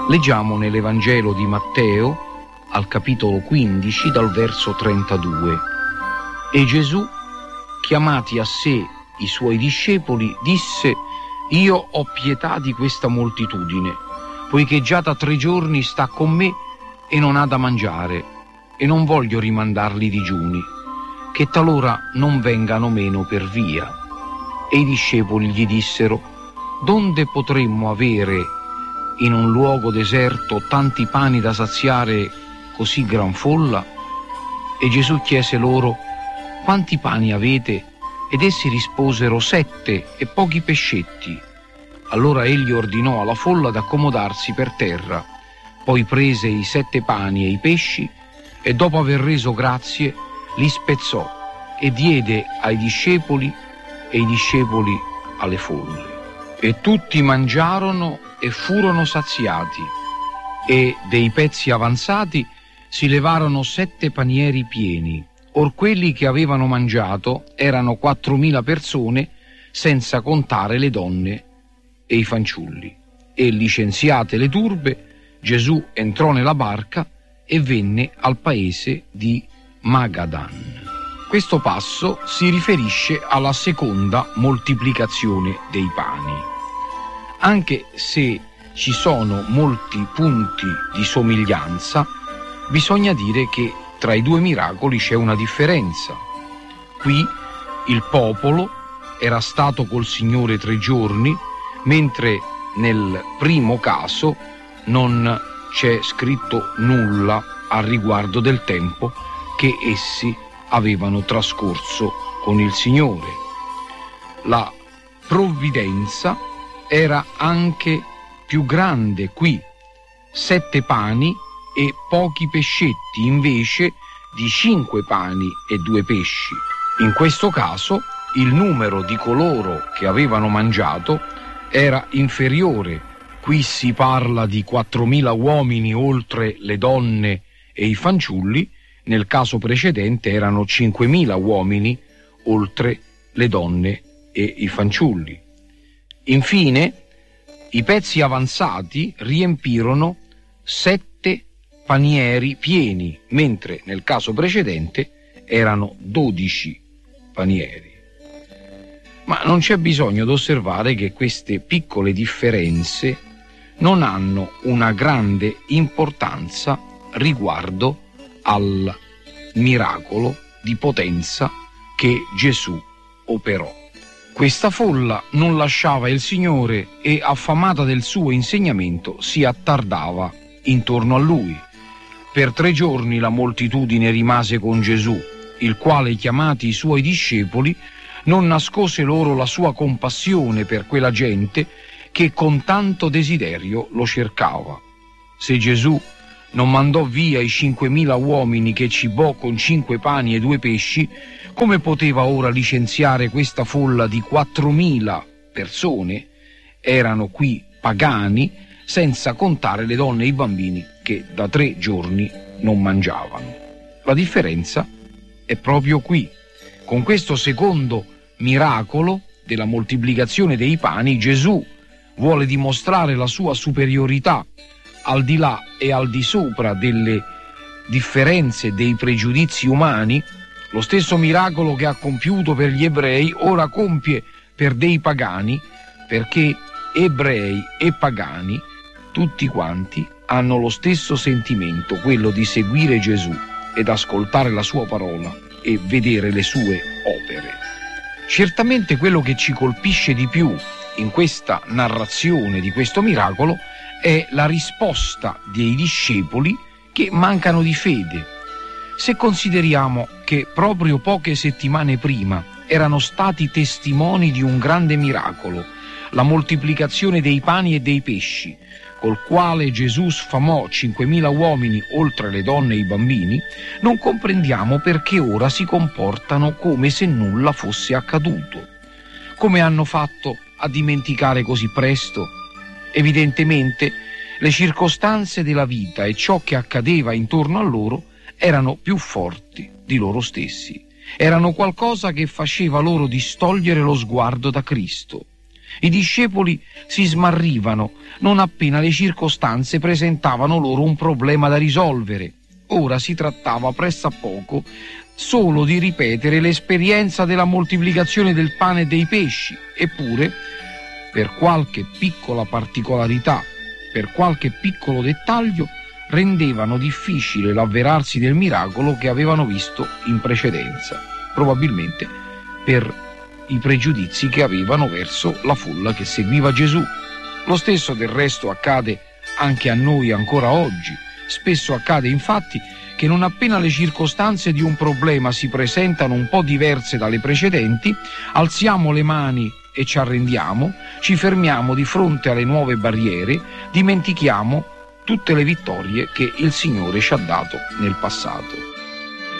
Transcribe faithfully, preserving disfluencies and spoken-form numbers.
Leggiamo nell'Evangelo di Matteo, al capitolo quindici, dal verso trentadue. E Gesù, chiamati a sé i suoi discepoli, disse: Io ho pietà di questa moltitudine, poiché già da tre giorni sta con me e non ha da mangiare, e non voglio rimandarli digiuni, che talora non vengano meno per via. E i discepoli gli dissero: Donde potremmo avere in un luogo deserto tanti pani da saziare così gran folla? E Gesù chiese loro: Quanti pani avete? Ed essi risposero: Sette e pochi pescetti. Allora egli ordinò alla folla d'accomodarsi per terra, poi prese i sette pani e i pesci e dopo aver reso grazie li spezzò e diede ai discepoli e i discepoli alle folle. E tutti mangiarono e furono saziati, e dei pezzi avanzati si levarono sette panieri pieni. Or quelli che avevano mangiato erano quattromila persone, senza contare le donne e i fanciulli. E licenziate le turbe, Gesù entrò nella barca e venne al paese di Magadan. Questo passo si riferisce alla seconda moltiplicazione dei pani. Anche se ci sono molti punti di somiglianza, bisogna dire che tra i due miracoli c'è una differenza. Qui il popolo era stato col Signore tre giorni, mentre nel primo caso non c'è scritto nulla al riguardo del tempo che essi avevano trascorso con il Signore. La provvidenza era anche più grande qui: sette pani e pochi pescetti invece di cinque pani e due pesci. In questo caso il numero di coloro che avevano mangiato era inferiore. Qui si parla di quattromila uomini oltre le donne e i fanciulli, nel caso precedente erano cinquemila uomini oltre le donne e i fanciulli. Infine, i pezzi avanzati riempirono sette panieri pieni, mentre nel caso precedente erano dodici panieri. Ma non c'è bisogno di osservare che queste piccole differenze non hanno una grande importanza riguardo al miracolo di potenza che Gesù operò. Questa folla non lasciava il Signore e, affamata del suo insegnamento, si attardava intorno a Lui. Per tre giorni la moltitudine rimase con Gesù, il quale, chiamati i suoi discepoli, non nascose loro la sua compassione per quella gente che con tanto desiderio lo cercava. Se Gesù non mandò via i cinquemila uomini che cibò con cinque pani e due pesci, come poteva ora licenziare questa folla di quattromila persone? Erano qui pagani, senza contare le donne e i bambini che da tre giorni non mangiavano. La differenza è proprio qui. Con questo secondo miracolo della moltiplicazione dei pani, Gesù vuole dimostrare la sua superiorità al di là e al di sopra delle differenze, dei pregiudizi umani. Lo stesso miracolo che ha compiuto per gli ebrei ora compie per dei pagani, perché ebrei e pagani tutti quanti hanno lo stesso sentimento, quello di seguire Gesù ed ascoltare la sua parola e vedere le sue opere. Certamente quello che ci colpisce di più in questa narrazione di questo miracolo è la risposta dei discepoli che mancano di fede. Se consideriamo che proprio poche settimane prima erano stati testimoni di un grande miracolo, la moltiplicazione dei pani e dei pesci, col quale Gesù sfamò cinquemila uomini oltre le donne e i bambini, non comprendiamo perché ora si comportano come se nulla fosse accaduto. Come hanno fatto a dimenticare così presto? Evidentemente le circostanze della vita e ciò che accadeva intorno a loro erano più forti di loro stessi. Erano qualcosa che faceva loro distogliere lo sguardo da Cristo. I discepoli si smarrivano non appena le circostanze presentavano loro un problema da risolvere. Ora si trattava pressappoco solo di ripetere l'esperienza della moltiplicazione del pane e dei pesci, eppure, per qualche piccola particolarità, per qualche piccolo dettaglio, rendevano difficile l'avverarsi del miracolo che avevano visto in precedenza, probabilmente per i pregiudizi che avevano verso la folla che seguiva Gesù. Lo stesso del resto accade anche a noi ancora oggi. Spesso accade infatti che non appena le circostanze di un problema si presentano un po' diverse dalle precedenti, alziamo le mani e ci arrendiamo, ci fermiamo di fronte alle nuove barriere, dimentichiamo tutte le vittorie che il Signore ci ha dato nel passato.